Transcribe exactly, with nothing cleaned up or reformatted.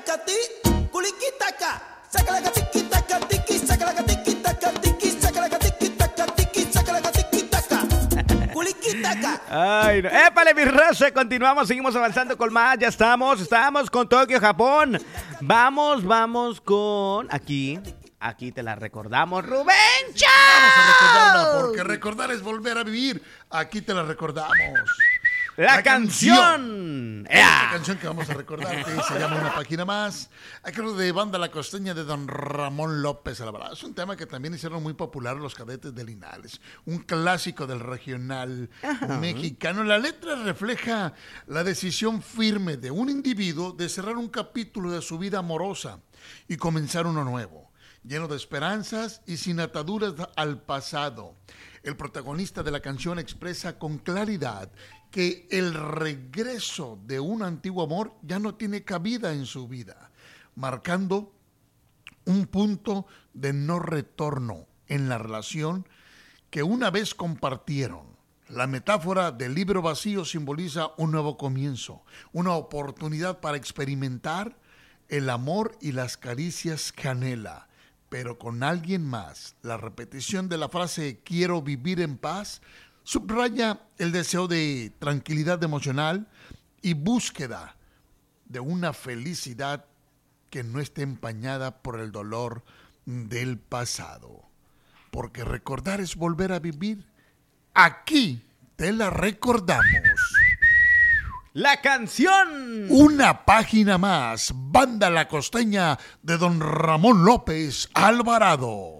Ay, no. ¡Épale, mi raza! Continuamos, seguimos avanzando con más. Ya estamos, estamos con Tokio, Japón. Vamos, vamos con... Aquí, aquí te la recordamos, Rubén Chao. Vamos a recordarla, porque recordar es volver a vivir. Aquí te la recordamos. La, la canción. canción. Esta canción que vamos a recordarte se llama Una Página Más. A cargo de Banda La Costeña de Don Ramón López Alvarado. Es un tema que también hicieron muy popular los Cadetes de Linares. Un clásico del regional Ajá. mexicano. La letra refleja la decisión firme de un individuo de cerrar un capítulo de su vida amorosa y comenzar uno nuevo, lleno de esperanzas y sin ataduras al pasado. El protagonista de la canción expresa con claridad que el regreso de un antiguo amor ya no tiene cabida en su vida, marcando un punto de no retorno en la relación que una vez compartieron. La metáfora del libro vacío simboliza un nuevo comienzo, una oportunidad para experimentar el amor y las caricias que anhela, pero con alguien más. La repetición de la frase "quiero vivir en paz" subraya el deseo de tranquilidad emocional y búsqueda de una felicidad que no esté empañada por el dolor del pasado. Porque recordar es volver a vivir. Aquí te la recordamos. La canción. Una Página Más. Banda La Costeña de Don Ramón López Alvarado.